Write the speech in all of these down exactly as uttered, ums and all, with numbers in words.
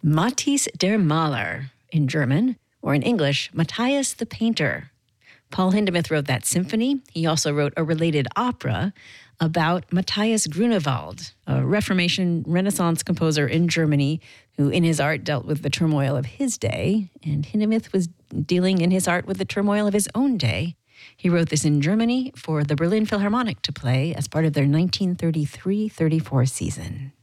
Matthis der Maler in German, or in English, Matthias the Painter. Paul Hindemith wrote that symphony. He also wrote a related opera about Matthias Grunewald, a Reformation Renaissance composer in Germany who in his art dealt with the turmoil of his day, and Hindemith was dealing in his art with the turmoil of his own day. He wrote this in Germany for the Berlin Philharmonic to play as part of their nineteen thirty-three thirty-four season.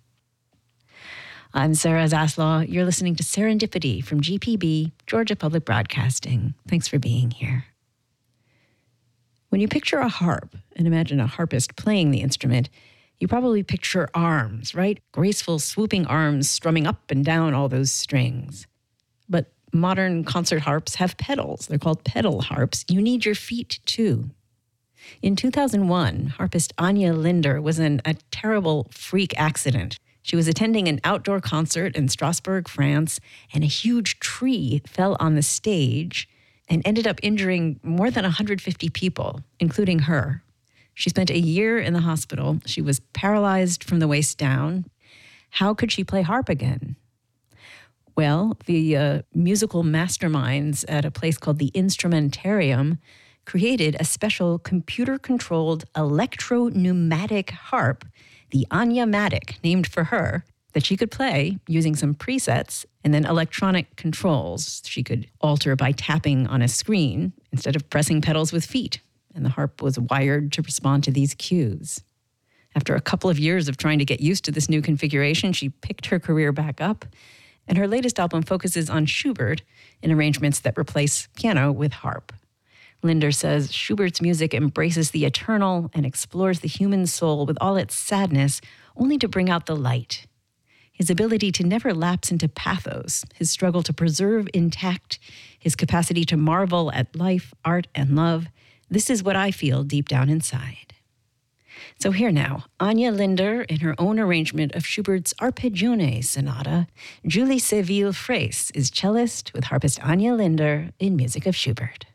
I'm Sarah Zaslaw. You're listening to Serendipity from G P B, Georgia Public Broadcasting. Thanks for being here. When you picture a harp and imagine a harpist playing the instrument, you probably picture arms, right? Graceful, swooping arms strumming up and down all those strings. But modern concert harps have pedals. They're called pedal harps. You need your feet, too. In two thousand one, harpist Anja Linder was in a terrible freak accident. She was attending an outdoor concert in Strasbourg, France, and a huge tree fell on the stage and ended up injuring more than one hundred fifty people, including her. She spent a year in the hospital. She was paralyzed from the waist down. How could she play harp again? Well, the uh, musical masterminds at a place called the Instrumentarium created a special computer-controlled electro-pneumatic harp, the Anja-matic, named for her, that she could play using some presets and then electronic controls she could alter by tapping on a screen instead of pressing pedals with feet. And the harp was wired to respond to these cues. After a couple of years of trying to get used to this new configuration, she picked her career back up, and her latest album focuses on Schubert in arrangements that replace piano with harp. Linder says Schubert's music embraces the eternal and explores the human soul with all its sadness, only to bring out the light. His ability to never lapse into pathos, his struggle to preserve intact, his capacity to marvel at life, art, and love, this is what I feel deep down inside. So here now, Anja Linder in her own arrangement of Schubert's Arpeggione Sonata. Julie Seville Fraisse is cellist with harpist Anja Linder in Music of Schubert.